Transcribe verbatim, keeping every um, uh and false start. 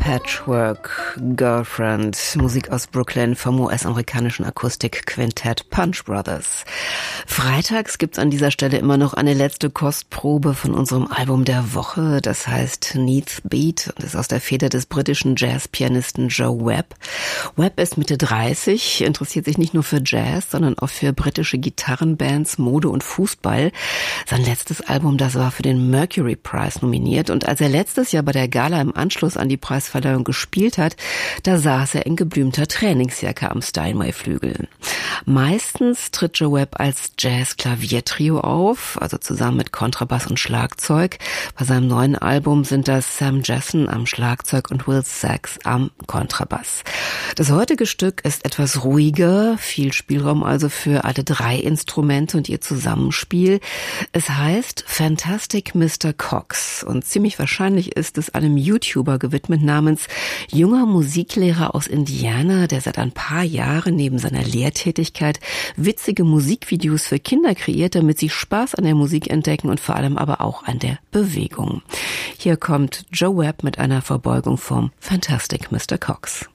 Patchwork Girlfriend, Musik aus Brooklyn vom U S-amerikanischen Akustikquintett Punch Brothers. Freitags gibt's an dieser Stelle immer noch eine letzte Kostprobe von unserem Album der Woche. Das heißt Neath Beat und ist aus der Feder des britischen Jazzpianisten Joe Webb. Webb ist Mitte dreißig, interessiert sich nicht nur für Jazz, sondern auch für britische Gitarrenbands, Mode und Fußball. Sein letztes Album, das war für den Mercury Prize nominiert. Und als er letztes Jahr bei der Gala im Anschluss an die Preisverleihung gespielt hat, da saß er in geblümter Trainingsjacke am Steinway-Flügel. Meistens tritt Joe Webb als Jazz-Klaviertrio auf, also zusammen mit Kontrabass und Schlagzeug. Bei seinem neuen Album sind das Sam Jackson am Schlagzeug und Will Sachs am Kontrabass. Das heutige Stück ist etwas ruhiger, viel Spielraum also für alle drei Instrumente und ihr Zusammenspiel. Es heißt Fantastic Mister Cox und ziemlich wahrscheinlich ist es einem YouTuber gewidmet namens junger Musiklehrer aus Indiana, der seit ein paar Jahren neben seiner Lehrtätigkeit witzige Musikvideos für Kinder kreiert, damit sie Spaß an der Musik entdecken und vor allem aber auch an der Bewegung. Hier kommt Joe Webb mit einer Verbeugung vom Fantastic Mister Cox.